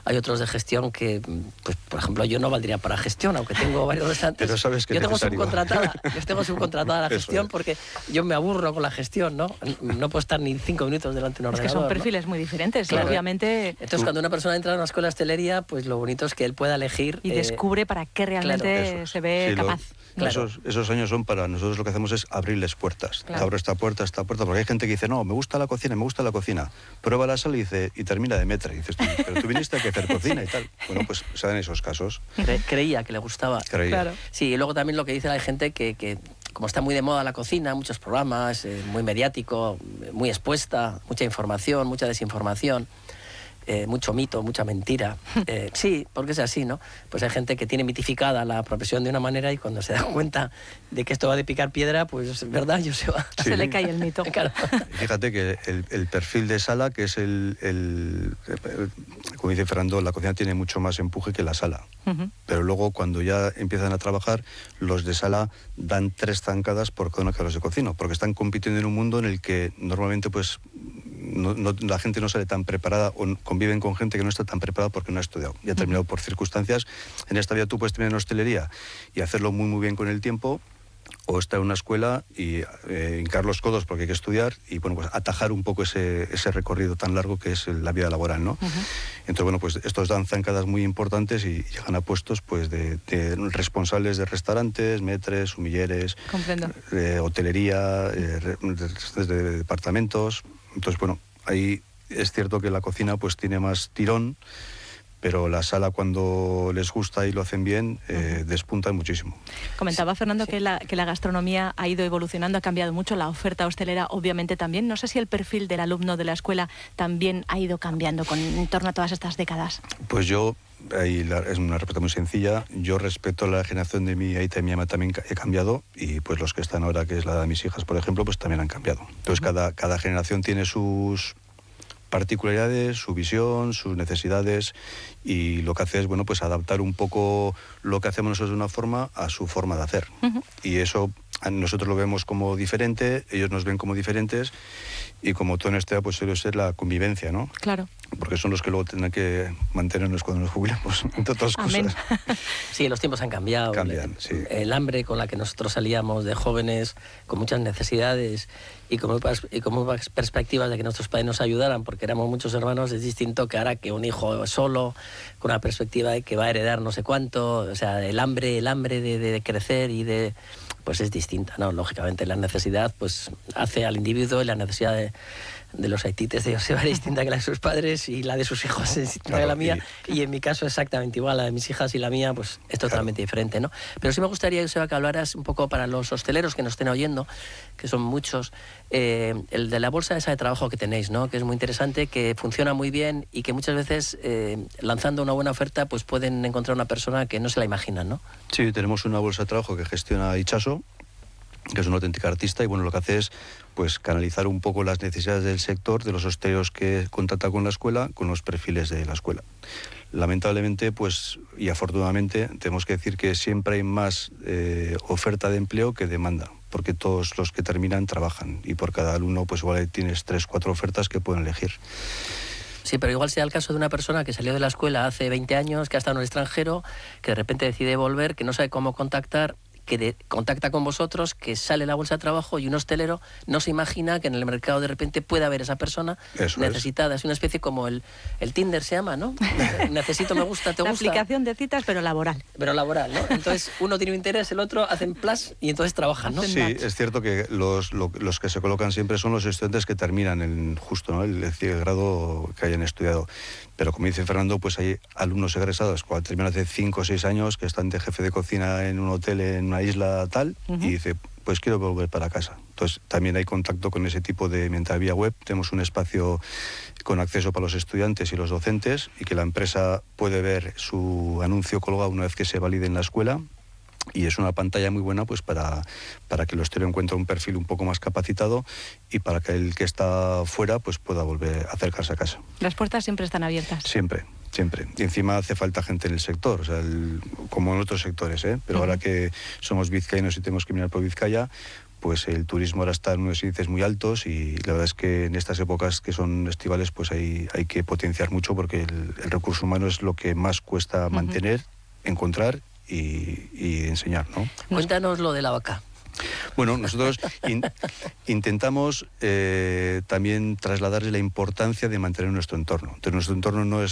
Hay otros de gestión que, pues, por ejemplo, yo no valdría para gestión, aunque tengo varios restaurantes. Pero sabes que yo tengo subcontratada la gestión porque yo me aburro con la gestión, ¿no? No puedo estar ni 5 minutos delante de un ordenador. Es que son perfiles muy diferentes, claro. Obviamente. Entonces, cuando una persona entra a una escuela de hostelería, pues lo bonito es que él pueda elegir... Y descubre para qué realmente se ve capaz. Esos años son para nosotros, lo que hacemos es abrirles puertas. Te abro esta puerta, porque hay gente que dice, no, me gusta la cocina, prueba la sal y termina de metre. Y dices, pero tú viniste a hacer cocina y tal. Bueno, pues se dan esos casos. Creía que le gustaba. Claro. Sí, y luego también lo que dice la gente que como está muy de moda la cocina, muchos programas, muy mediático, muy expuesta, mucha información, mucha desinformación, mucho mito, mucha mentira. Sí, porque es así, ¿no? Pues hay gente que tiene mitificada la profesión de una manera y cuando se da cuenta de que esto va de picar piedra, pues es verdad, se le cae el mito. Claro. Fíjate que el perfil de sala, que es como dice Fernando, la cocina tiene mucho más empuje que la sala. Pero luego cuando ya empiezan a trabajar, los de sala dan 3 zancadas por cada uno de los de cocina, porque están compitiendo en un mundo en el que normalmente pues la gente no sale tan preparada o conviven con gente que no está tan preparada porque no ha estudiado y ha terminado por circunstancias. En esta vida tú puedes terminar en hostelería y hacerlo muy bien con el tiempo, o estar en una escuela y hincar los codos porque hay que estudiar y bueno, pues atajar un poco ese recorrido tan largo que es la vida laboral, ¿no? Entonces, bueno, pues estos dan zancadas muy importantes y llegan a puestos pues de responsables de restaurantes, metres, sumilleres, hotelería, de departamentos. Entonces, bueno, ahí es cierto que la cocina pues tiene más tirón, pero la sala, cuando les gusta y lo hacen bien, despunta muchísimo. Comentaba Fernando que la gastronomía ha ido evolucionando, ha cambiado mucho, la oferta hostelera obviamente también. No sé si el perfil del alumno de la escuela también ha ido cambiando en torno a todas estas décadas. Pues yo, es una respuesta muy sencilla, yo respecto a la generación de mi aita y mi ama también he cambiado, y pues los que están ahora, que es la de mis hijas, por ejemplo, pues también han cambiado. Entonces cada generación tiene sus particularidades, su visión, sus necesidades, y lo que hace es, bueno, pues adaptar un poco lo que hacemos nosotros de una forma a su forma de hacer. Y eso nosotros lo vemos como diferente, ellos nos ven como diferentes, y como todo en este pues suele ser la convivencia, ¿no? Claro. Porque son los que luego tendrán que mantenernos cuando nos jubilemos, entre otras cosas. Sí, los tiempos han cambiado. Cambian, sí. El hambre con la que nosotros salíamos de jóvenes, con muchas necesidades y con muchas perspectivas de que nuestros padres nos ayudaran, porque éramos muchos hermanos, es distinto que ahora que un hijo solo, con una perspectiva de que va a heredar no sé cuánto. O sea, el hambre de crecer y de... pues es distinta, ¿no? Lógicamente la necesidad pues hace al individuo, y la necesidad de los haitites de Joseba era distinta que la de sus padres, y la de sus hijos es distinta que la mía, y en mi caso exactamente igual, la de mis hijas y la mía pues es totalmente diferente, ¿no? Pero sí me gustaría, Joseba, que hablaras un poco para los hosteleros que nos estén oyendo, que son muchos, el de la bolsa esa de trabajo que tenéis, ¿no? Que es muy interesante, que funciona muy bien y que muchas veces lanzando una buena oferta pues pueden encontrar una persona que no se la imaginan, ¿no? Sí, tenemos una bolsa de trabajo que gestiona Ichaso, que es una auténtica artista, y bueno, lo que hace es pues canalizar un poco las necesidades del sector, de los hosteleros que contacta con la escuela, con los perfiles de la escuela. Lamentablemente, pues, y afortunadamente, tenemos que decir que siempre hay más oferta de empleo que demanda, porque todos los que terminan trabajan, y por cada alumno pues igual tienes 3 o 4 ofertas que pueden elegir. Sí, pero igual sea el caso de una persona que salió de la escuela hace 20 años, que ha estado en el extranjero, que de repente decide volver, que no sabe cómo contactar, que contacta con vosotros, que sale la bolsa de trabajo, y un hostelero no se imagina que en el mercado de repente pueda haber esa persona necesitada. Es una especie como el Tinder se llama, ¿no? Necesito, me gusta, te gusta. La aplicación de citas, pero laboral. Pero laboral, ¿no? Entonces uno tiene un interés, el otro hacen plus y entonces trabajan, ¿no? Sí, es cierto que los que se colocan siempre son los estudiantes que terminan el grado que hayan estudiado. Pero como dice Fernando, pues hay alumnos egresados cuando terminan hace 5 o 6 años, que están de jefe de cocina en un hotel en una isla tal, y dice, pues quiero volver para casa. Entonces también hay contacto con ese tipo de mental vía web. Tenemos un espacio con acceso para los estudiantes y los docentes, y que la empresa puede ver su anuncio colgado una vez que se valide en la escuela. Y es una pantalla muy buena pues para que el hostelero encuentre un perfil un poco más capacitado, y para que el que está fuera pues pueda volver a acercarse a casa. Las puertas siempre están abiertas. Siempre. Y encima hace falta gente en el sector, o sea, como en otros sectores, pero ahora que somos vizcaínos y tenemos que mirar por Vizcaya, pues el turismo ahora está en unos índices muy altos y la verdad es que en estas épocas que son estivales pues hay que potenciar mucho porque el recurso humano es lo que más cuesta mantener, encontrar y enseñar, ¿no? Cuéntanos lo de la vaca. Bueno, nosotros intentamos también trasladarle la importancia de mantener nuestro entorno. Entonces, nuestro entorno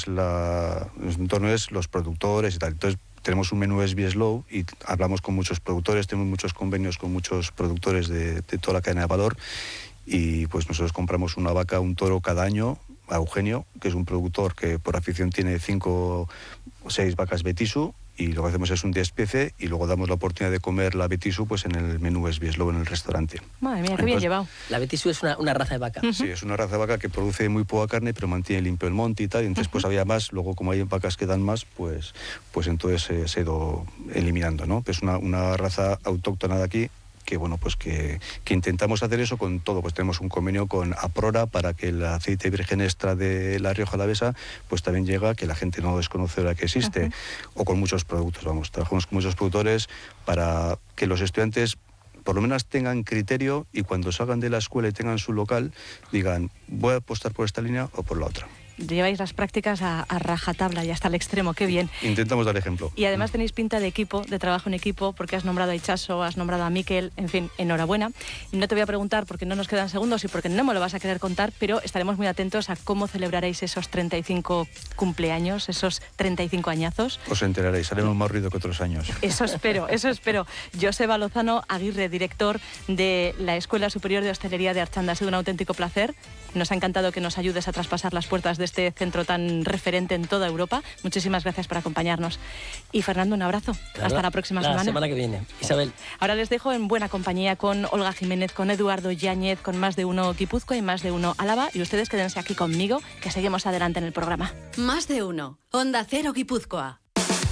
es los productores y tal. Entonces, tenemos un menú SBS Low y hablamos con muchos productores, tenemos muchos convenios con muchos productores de toda la cadena de valor y pues nosotros compramos una vaca, un toro cada año a Eugenio, que es un productor que por afición tiene 5 o 6 vacas Betisu. Y lo que hacemos es un día especie y luego damos la oportunidad de comer la Betisu pues en el menú SBS Low en el restaurante. Madre mía, qué bien llevado. La Betisu es una raza de vaca. Sí, es una raza de vaca que produce muy poca carne, pero mantiene limpio el monte y tal. Y entonces pues había más, luego como hay vacas que dan más, pues entonces se ha ido eliminando, ¿no? Es una raza autóctona de aquí que bueno, pues que intentamos hacer eso con todo. Pues tenemos un convenio con Aprora para que el aceite virgen extra de la Rioja Alavesa pues también llega, que la gente no desconoce la que existe, o con muchos productos, trabajamos con muchos productores para que los estudiantes por lo menos tengan criterio y cuando salgan de la escuela y tengan su local, digan, voy a apostar por esta línea o por la otra. Lleváis las prácticas a rajatabla y hasta el extremo, qué bien. Intentamos dar ejemplo. Y además tenéis pinta de equipo, de trabajo en equipo, porque has nombrado a Itxaso, has nombrado a Miquel, en fin, enhorabuena. Y no te voy a preguntar porque no nos quedan segundos y porque no me lo vas a querer contar, pero estaremos muy atentos a cómo celebraréis esos 35 cumpleaños, esos 35 añazos. Os enteraréis, haremos más ruido que otros años. Eso espero, eso espero. Joseba Lozano Aguirre, director de la Escuela Superior de Hostelería de Archanda, ha sido un auténtico placer. Nos ha encantado que nos ayudes a traspasar las puertas de este centro tan referente en toda Europa. Muchísimas gracias por acompañarnos. Y Fernando, un abrazo. Claro, hasta la próxima semana. La semana que viene. Isabel. Ahora les dejo en buena compañía con Olga Jiménez, con Eduardo Yáñez, con Más de Uno Guipúzcoa y Más de Uno Álava. Y ustedes quédense aquí conmigo, que seguimos adelante en el programa. Más de Uno. Onda Cero Guipúzcoa.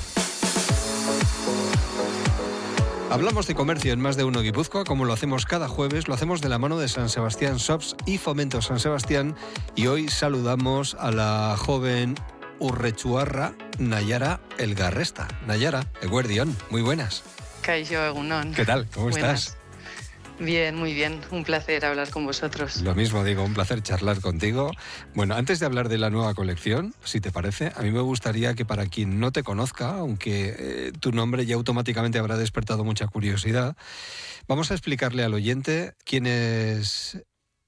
Hablamos de comercio en Más de Uno Guipúzcoa, como lo hacemos cada jueves, lo hacemos de la mano de San Sebastián Shops y Fomento San Sebastián, y hoy saludamos a la joven urrechuarra Nayara Elgarresta. Nayara, eguerdión, muy buenas. Kaixo, egunon. ¿Qué tal? ¿Cómo estás? Bien, muy bien. Un placer hablar con vosotros. Lo mismo digo, un placer charlar contigo. Bueno, antes de hablar de la nueva colección, si te parece, a mí me gustaría que para quien no te conozca, aunque tu nombre ya automáticamente habrá despertado mucha curiosidad, vamos a explicarle al oyente quién es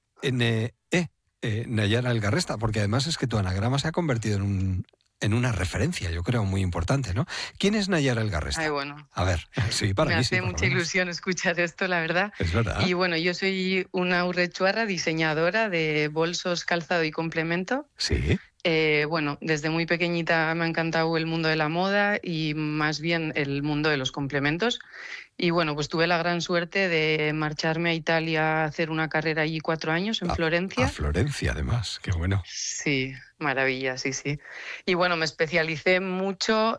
Nayara Elgarresta, porque además es que tu anagrama se ha convertido en una referencia, yo creo, muy importante, ¿no? ¿Quién es Nayara Elgarresta? Ay, bueno. A ver, sí, para mí me sí. hace mucha ilusión escuchar esto, la verdad. Es verdad. Y bueno, yo soy una urrechuarra diseñadora de bolsos, calzado y complemento. Sí. Bueno, desde muy pequeñita me ha encantado el mundo de la moda y más bien el mundo de los complementos. Y bueno, pues tuve la gran suerte de marcharme a Italia a hacer una carrera allí 4 años en Florencia. A Florencia, además, qué bueno. Sí, maravilla, sí, sí. Y bueno, me especialicé mucho,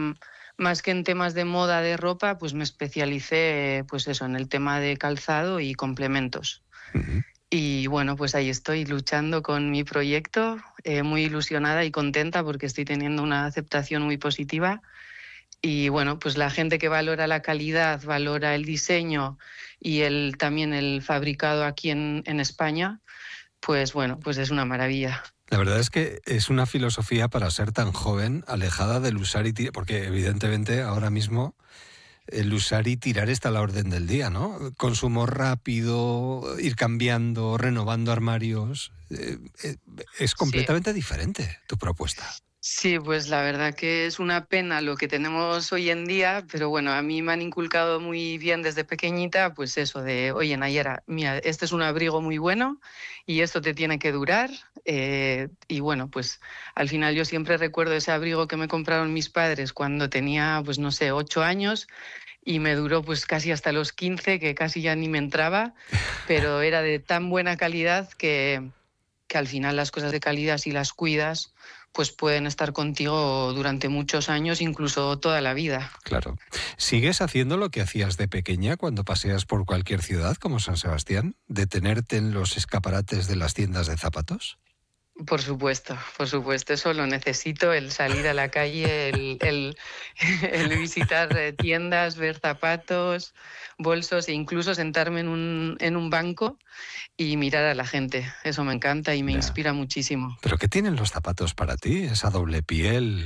más que en temas de moda, de ropa, pues me especialicé, pues eso, en el tema de calzado y complementos. Uh-huh. Y bueno, pues ahí estoy luchando con mi proyecto, muy ilusionada y contenta porque estoy teniendo una aceptación muy positiva. Y bueno, pues la gente que valora la calidad, valora el diseño y también el fabricado aquí en España, pues bueno, pues es una maravilla. La verdad es que es una filosofía para ser tan joven, alejada del usar y tirar, porque evidentemente ahora mismo el usar y tirar está a la orden del día, ¿no? Consumo rápido, ir cambiando, renovando armarios, es completamente diferente tu propuesta. Sí, pues la verdad que es una pena lo que tenemos hoy en día, pero bueno, a mí me han inculcado muy bien desde pequeñita, pues eso de, oye Nayara, mira, este es un abrigo muy bueno y esto te tiene que durar. Y bueno, pues al final yo siempre recuerdo ese abrigo que me compraron mis padres cuando tenía, pues no sé, 8 años y me duró pues casi hasta los 15, que casi ya ni me entraba, pero era de tan buena calidad que al final las cosas de calidad, si las cuidas, pues pueden estar contigo durante muchos años, incluso toda la vida. Claro. ¿Sigues haciendo lo que hacías de pequeña cuando paseas por cualquier ciudad como San Sebastián? ¿Detenerte en los escaparates de las tiendas de zapatos? Por supuesto, eso lo necesito, el salir a la calle, el visitar tiendas, ver zapatos, bolsos e incluso sentarme en un banco y mirar a la gente. Eso me encanta y me inspira muchísimo. ¿Pero qué tienen los zapatos para ti? Esa doble piel,